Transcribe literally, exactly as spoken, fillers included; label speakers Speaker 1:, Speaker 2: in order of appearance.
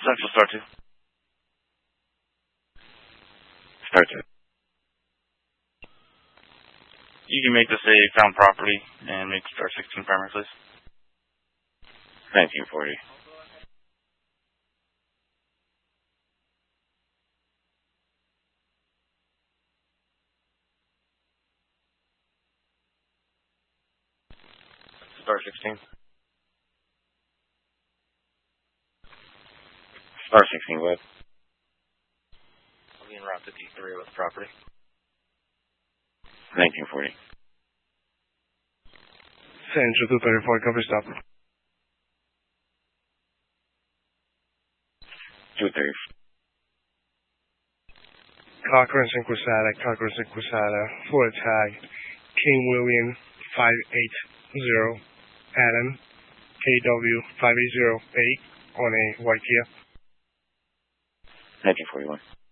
Speaker 1: Central Star two. Star two. You can make this a found property and make Star sixteen primary, please. nineteen forty. Star sixteen. Star sixteen, go ahead. I'll be in Route fifty-three with property. nineteen forty.
Speaker 2: Central two thirty-four, cover stop.
Speaker 1: two thirty.
Speaker 2: Cochrane Cinquesada, Cochrane Cinquesada, for a tag, King William five eight zero, Adam, K W five eight zero eight on a white Kia.
Speaker 1: nineteen forty-one.